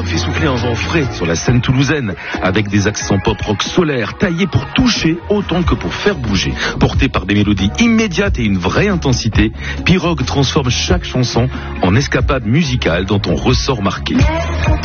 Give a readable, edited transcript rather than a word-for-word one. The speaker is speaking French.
Pirogue fait souffler un vent frais sur la scène toulousaine, avec des accents pop-rock solaires, taillés pour toucher autant que pour faire bouger. Porté par des mélodies immédiates et une vraie intensité, Pirogue transforme chaque chanson en escapade musicale dont on ressort marqué.